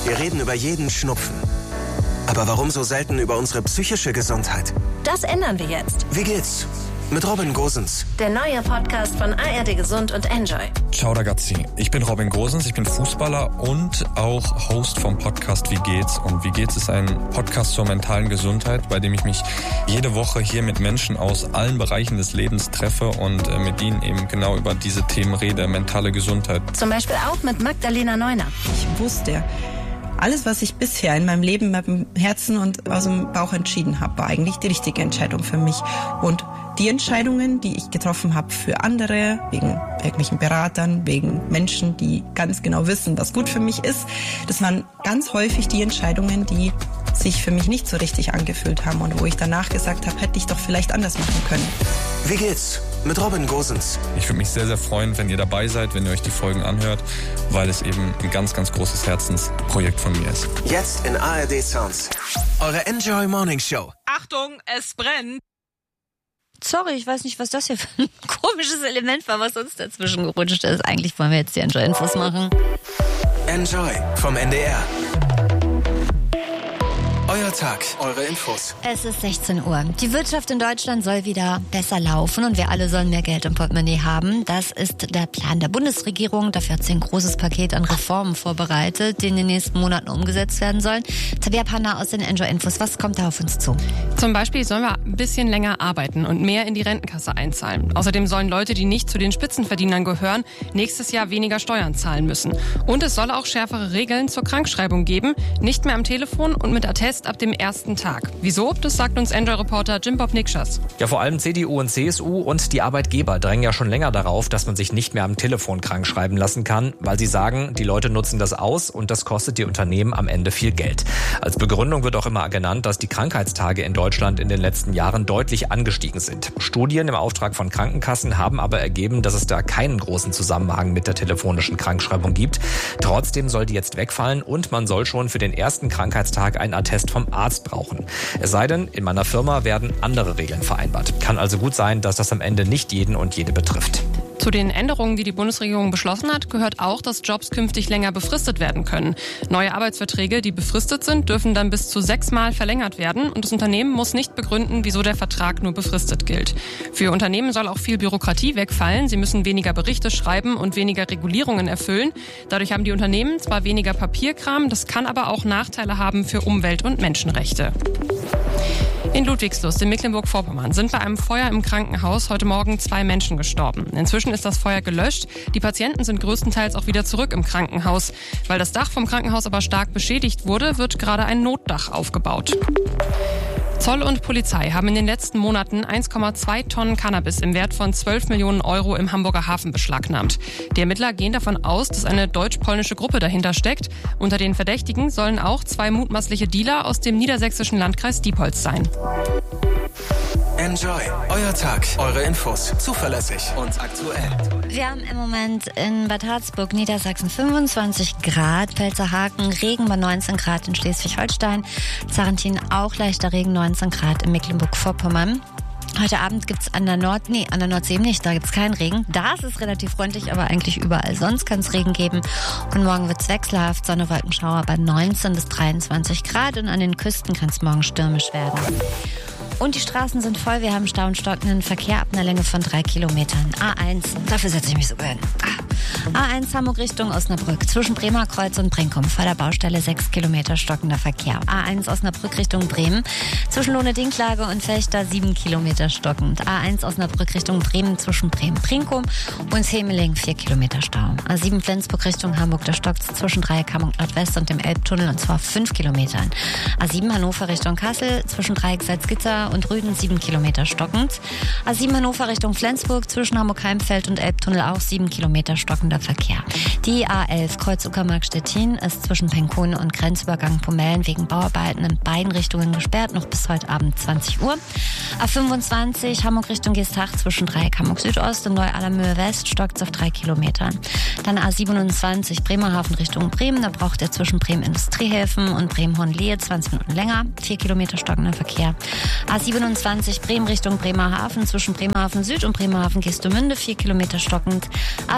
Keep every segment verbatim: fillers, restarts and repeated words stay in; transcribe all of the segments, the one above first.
Wir reden über jeden Schnupfen. Aber warum so selten über unsere psychische Gesundheit? Das ändern wir jetzt. Wie geht's? Mit Robin Gosens. Der neue Podcast von A R D Gesund und Enjoy. Ciao ragazzi, ich bin Robin Gosens, ich bin Fußballer und auch Host vom Podcast Wie geht's? Und Wie geht's ist ein Podcast zur mentalen Gesundheit, bei dem ich mich jede Woche hier mit Menschen aus allen Bereichen des Lebens treffe und mit ihnen eben genau über diese Themen rede, mentale Gesundheit. Zum Beispiel auch mit Magdalena Neuner. Ich wusste, alles, was ich bisher in meinem Leben mit dem Herzen und aus dem Bauch entschieden habe, war eigentlich die richtige Entscheidung für mich. Und die Entscheidungen, die ich getroffen habe für andere, wegen irgendwelchen Beratern, wegen Menschen, die ganz genau wissen, was gut für mich ist, das waren ganz häufig die Entscheidungen, die sich für mich nicht so richtig angefühlt haben und wo ich danach gesagt habe, hätte ich doch vielleicht anders machen können. Wie geht's? Mit Robin Gosens. Ich würde mich sehr, sehr freuen, wenn ihr dabei seid, wenn ihr euch die Folgen anhört, weil es eben ein ganz, ganz großes Herzensprojekt von mir ist. Jetzt in A R D Sounds. Eure Enjoy Morning Show. Achtung, es brennt. Sorry, ich weiß nicht, was das hier für ein komisches Element war, was uns dazwischen gerutscht ist. Eigentlich wollen wir jetzt die Enjoy-Infos machen. Enjoy vom N D R. Euer Tag, eure Infos. Es ist sechzehn Uhr. Die Wirtschaft in Deutschland soll wieder besser laufen und wir alle sollen mehr Geld im Portemonnaie haben. Das ist der Plan der Bundesregierung. Dafür hat sie ein großes Paket an Reformen vorbereitet, die in den nächsten Monaten umgesetzt werden sollen. Tabea Panna aus den Enjoy-Infos. Was kommt da auf uns zu? Zum Beispiel sollen wir ein bisschen länger arbeiten und mehr in die Rentenkasse einzahlen. Außerdem sollen Leute, die nicht zu den Spitzenverdienern gehören, nächstes Jahr weniger Steuern zahlen müssen. Und es soll auch schärfere Regeln zur Krankschreibung geben. Nicht mehr am Telefon und mit Attest ab dem ersten Tag. Wieso? Das sagt uns Enjoy-Reporter Jim Bob Nikschas. Ja, vor allem C D U und C S U und die Arbeitgeber drängen ja schon länger darauf, dass man sich nicht mehr am Telefon krank schreiben lassen kann, weil sie sagen, die Leute nutzen das aus und das kostet die Unternehmen am Ende viel Geld. Als Begründung wird auch immer genannt, dass die Krankheitstage in Deutschland in den letzten Jahren deutlich angestiegen sind. Studien im Auftrag von Krankenkassen haben aber ergeben, dass es da keinen großen Zusammenhang mit der telefonischen Krankschreibung gibt. Trotzdem soll die jetzt wegfallen und man soll schon für den ersten Krankheitstag einen Attest vom Arzt brauchen. Es sei denn, in meiner Firma werden andere Regeln vereinbart. Kann also gut sein, dass das am Ende nicht jeden und jede betrifft. Zu den Änderungen, die die Bundesregierung beschlossen hat, gehört auch, dass Jobs künftig länger befristet werden können. Neue Arbeitsverträge, die befristet sind, dürfen dann bis zu sechsmal verlängert werden und das Unternehmen muss nicht begründen, wieso der Vertrag nur befristet gilt. Für Unternehmen soll auch viel Bürokratie wegfallen. Sie müssen weniger Berichte schreiben und weniger Regulierungen erfüllen. Dadurch haben die Unternehmen zwar weniger Papierkram, das kann aber auch Nachteile haben für Umwelt- und Menschenrechte. In Ludwigslust in Mecklenburg-Vorpommern sind bei einem Feuer im Krankenhaus heute Morgen zwei Menschen gestorben. Inzwischen ist das Feuer gelöscht. Die Patienten sind größtenteils auch wieder zurück im Krankenhaus. Weil das Dach vom Krankenhaus aber stark beschädigt wurde, wird gerade ein Notdach aufgebaut. Zoll und Polizei haben in den letzten Monaten eins Komma zwei Tonnen Cannabis im Wert von zwölf Millionen Euro im Hamburger Hafen beschlagnahmt. Die Ermittler gehen davon aus, dass eine deutsch-polnische Gruppe dahinter steckt. Unter den Verdächtigen sollen auch zwei mutmaßliche Dealer aus dem niedersächsischen Landkreis Diepholz sein. Enjoy, euer Tag, eure Infos, zuverlässig und aktuell. Wir haben im Moment in Bad Harzburg, Niedersachsen fünfundzwanzig Grad, Pfälzerhaken, Regen bei neunzehn Grad in Schleswig-Holstein, Zarentin auch leichter Regen, neunzehn Grad in Mecklenburg-Vorpommern. Heute Abend gibt's an der Nord, nee, an der Nordsee nicht, da gibt's keinen Regen. Da ist es relativ freundlich, aber eigentlich überall sonst kann es Regen geben. Und morgen wird's wechselhaft, Sonne, Wolkenschauer bei neunzehn bis dreiundzwanzig Grad und an den Küsten kann es morgen stürmisch werden. Und die Straßen sind voll. Wir haben Stau und stockenden Verkehr ab einer Länge von drei Kilometern. A eins, dafür setze ich mich sogar hin. A eins Hamburg Richtung Osnabrück. Zwischen Bremerkreuz und Brinkum vor der Baustelle sechs Kilometer stockender Verkehr. A eins Osnabrück Richtung Bremen. Zwischen Lohne-Dinklage und Fechter sieben Kilometer stockend. A eins Osnabrück Richtung Bremen zwischen Bremen-Brinkum und Hemeling vier Kilometer Stau. A sieben Flensburg Richtung Hamburg. Da stockt zwischen Dreieck-Hamburg Nordwest und dem Elbtunnel und zwar fünf Kilometern. A sieben Hannover Richtung Kassel. Zwischen Dreieck Salzgitter und Rüden sieben Kilometer stockend. A sieben Hannover Richtung Flensburg. Zwischen Hamburg-Heimfeld und Elbtunnel auch sieben Kilometer stockender Verkehr. Die A elf Kreuz-Uckermark-Stettin ist zwischen Penkun und Grenzübergang Pomellen wegen Bauarbeiten in beiden Richtungen gesperrt, noch bis heute Abend zwanzig Uhr. A fünfundzwanzig Hamburg Richtung Geesthacht zwischen Dreieck Hamburg Südost und Neu-Allermöhe West stockt es auf drei Kilometern. Dann A siebenundzwanzig Bremerhaven Richtung Bremen, da braucht er zwischen Bremen Industriehäfen und Bremen-Hohenlehe zwanzig Minuten länger, vier Kilometer stockender Verkehr. A siebenundzwanzig Bremen Richtung Bremerhaven zwischen Bremerhaven Süd und Bremerhaven Geestemünde, vier Kilometer stockend. A dreißig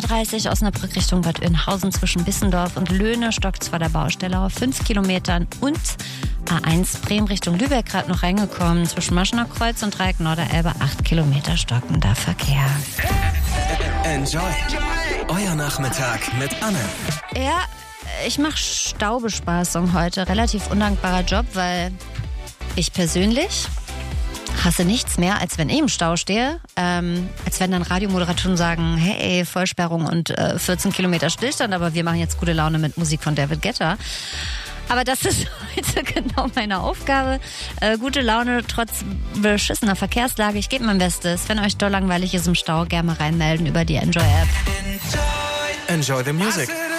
vierzig Osnabrück Richtung Bad Oeynhausen zwischen Bissendorf und Löhne stockt vor der Baustelle auf fünf Kilometern und A eins Bremen Richtung Lübeck gerade noch reingekommen. Zwischen Maschener Kreuz und Dreieck Norderelbe acht Kilometer stockender Verkehr. Enjoy. Euer Nachmittag mit Anne. Ja, ich mache Staubespaßung heute. Relativ undankbarer Job, weil ich persönlich hasse nichts mehr, als wenn ich im Stau stehe. Ähm, als wenn dann Radiomoderatoren sagen, hey, Vollsperrung und äh, vierzehn Kilometer Stillstand, aber wir machen jetzt gute Laune mit Musik von David Guetta. Aber das ist heute genau meine Aufgabe. Äh, gute Laune trotz beschissener Verkehrslage. Ich gebe mein Bestes. Wenn euch doll langweilig ist im Stau, gerne mal reinmelden über die Enjoy-App. Enjoy the music.